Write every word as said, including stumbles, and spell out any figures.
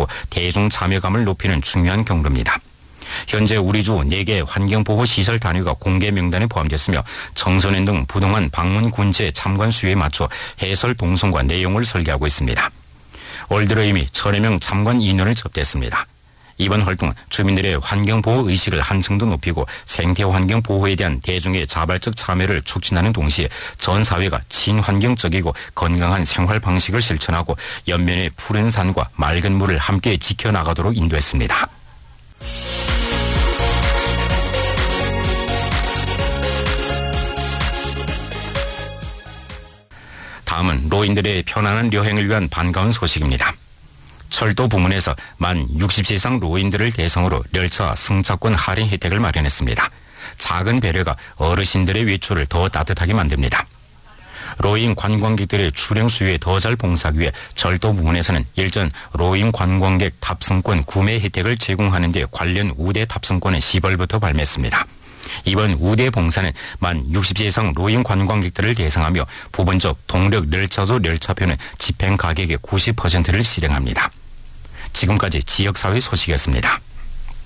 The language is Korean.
확대하고 대중 참여감을 높이는 중요한 경로입니다. 현재 우리 주 네 개 환경보호시설 단위가 공개 명단에 포함됐으며 청소년 등 부동한 방문 군제 참관 수요에 맞춰 해설 동선과 내용을 설계하고 있습니다. 올 들어 이미 천여 명 참관 인원을 접대했습니다. 이번 활동은 주민들의 환경보호 의식을 한층 더 높이고 생태환경 보호에 대한 대중의 자발적 참여를 촉진하는 동시에 전 사회가 친환경적이고 건강한 생활 방식을 실천하고 옆면의 푸른 산과 맑은 물을 함께 지켜나가도록 인도했습니다. 다음은 노인들의 편안한 여행을 위한 반가운 소식입니다. 철도 부문에서 만 육십 세 이상 노인들을 대상으로 열차 승차권 할인 혜택을 마련했습니다. 작은 배려가 어르신들의 외출을 더 따뜻하게 만듭니다. 노인 관광객들의 출행 수요에 더 잘 봉사하기 위해 철도 부문에서는 일전 노인 관광객 탑승권 구매 혜택을 제공하는 데 관련 우대 탑승권을 시월부터 발매했습니다. 이번 우대 봉사는 만 육십 세 이상 노인 관광객들을 대상하며 부분적 동력 열차조 열차표는 집행 가격의 구십 퍼센트를 실행합니다. 지금까지 지역사회 소식이었습니다.